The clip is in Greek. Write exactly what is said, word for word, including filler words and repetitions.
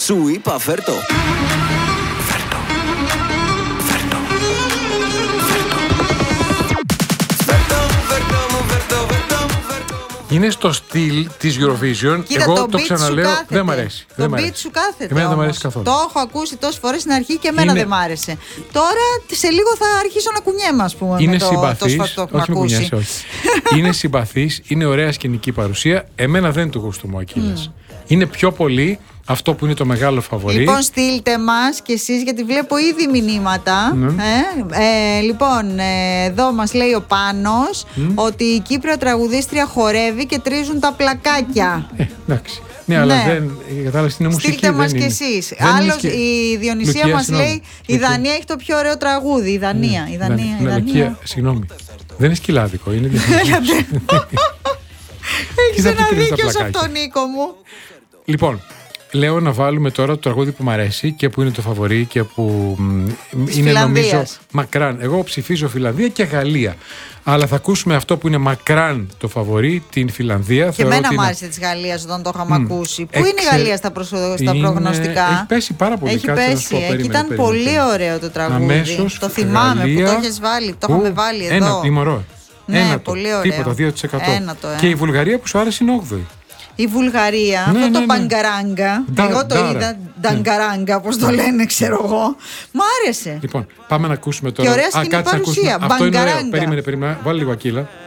Σου είπα φέρτο. Φέρτο. Φέρτο. Είναι στο στυλ της Eurovision. Κοίτα, εγώ το, το ξαναλέω, δεν μ' αρέσει. Το beat σου κάθεται. Εμένα δεν μ' αρέσει καθόλου. Το έχω ακούσει τόσες φορές στην αρχή και εμένα είναι... δεν μ' άρεσε. Τώρα σε λίγο θα αρχίσω να κουνιέμαι, ας πούμε. Είναι με το, συμπαθής. Το σφατό που όχι, ακούσει. όχι. Είναι συμπαθής, είναι ωραία σκηνική παρουσία. Εμένα δεν του γούστου ο Ακύλας. Mm. Είναι πιο πολύ αυτό που είναι το μεγάλο φαβορί. Λοιπόν, στείλτε μας κι εσείς, γιατί βλέπω ήδη μηνύματα. Mm. Ε, ε, λοιπόν, ε, εδώ μας λέει ο Πάνος mm. ότι η Κύπρια τραγουδίστρια χορεύει και τρίζουν τα πλακάκια. Ε, εντάξει. Ναι, αλλά ναι. δεν. Κατάλαβε, είναι μουσική. Στείλτε μας κι εσείς. Άλλος, και... η Διονυσία μας λέει: η Δανία έχει το πιο ωραίο τραγούδι. Η Δανία. Mm. Η Δανία, ναι, η Δανία. Ναι, συγγνώμη. Δεν είναι σκυλάδικο, είναι διαφορετικό. Έχεις ένα δίκιο σε αυτό, Νίκο μου. Λοιπόν, λέω να βάλουμε τώρα το τραγούδι που μου αρέσει και που είναι το φαβορί και που της είναι Φιλανδίας. Νομίζω μακράν. Εγώ ψηφίζω Φιλανδία και Γαλλία. Αλλά θα ακούσουμε αυτό που είναι μακράν το φαβορί, την Φιλανδία. Και εμένα μου άρεσε της Γαλλίας όταν το είχαμε mm. ακούσει. Πού Εξε... είναι η Γαλλία στα, προσω... στα είναι... προγνωστικά? Έχει πέσει πάρα πολύ. Έχει Κάτσε πέσει. πω, περίμενε, Εκεί ήταν περίμενε, πολύ περίμενε. ωραίο το τραγούδι. Αμέσως, το θυμάμαι Γαλλία, που το έχεις βάλει. Το είχαμε βάλει εδώ. Ένα τιμωρό. Ναι, ένα πολύ το, ωραίο. Τίποτα, δύο τοις εκατό. Ένα το, ε. Και η Βουλγαρία που σου άρεσε είναι όγδοη. Η Βουλγαρία, ναι, αυτό ναι, το ναι. Παγκαράγκα. Ντα, εγώ το ντάρα. είδα. Νταγκαράγκα, όπως το λένε, ξέρω εγώ. Μ' άρεσε. Λοιπόν, πάμε να ακούσουμε τώρα. Και ωραία σκηνή Α, κάτσε να παρουσία. ακούσουμε. Αυτό είναι ωραίο. Μπαγκαράγκα. Περίμενε, περίμενε. Βάλε λίγο Ακύλα.